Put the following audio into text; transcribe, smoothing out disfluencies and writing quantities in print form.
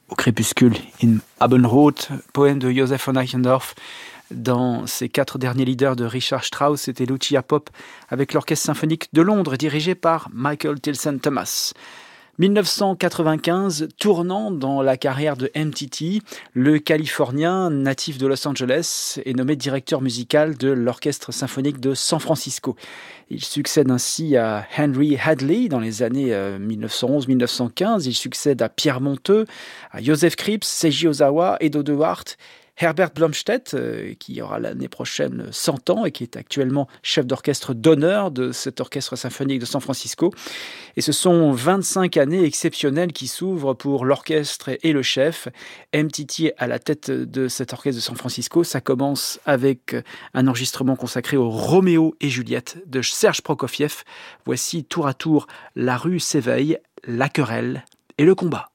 Au crépuscule, in Abendrot, poème de Joseph von Eichendorff. Dans ses 4 derniers leaders de Richard Strauss, c'était Lucia Pop avec l'Orchestre symphonique de Londres dirigé par Michael Tilson Thomas. 1995, tournant dans la carrière de MTT, le Californien natif de Los Angeles est nommé directeur musical de l'Orchestre symphonique de San Francisco. Il succède ainsi à Henry Hadley dans les années 1911-1915. Il succède à Pierre Monteux, à Joseph Kripps, Seiji Ozawa, Edo de Wart, Herbert Blomstedt, qui aura l'année prochaine 100 ans et qui est actuellement chef d'orchestre d'honneur de cet orchestre symphonique de San Francisco. Et ce sont 25 années exceptionnelles qui s'ouvrent pour l'orchestre et le chef. MTT à la tête de cet orchestre de San Francisco. Ça commence avec un enregistrement consacré au Roméo et Juliette de Serge Prokofiev. Voici tour à tour La rue s'éveille, la querelle et le combat.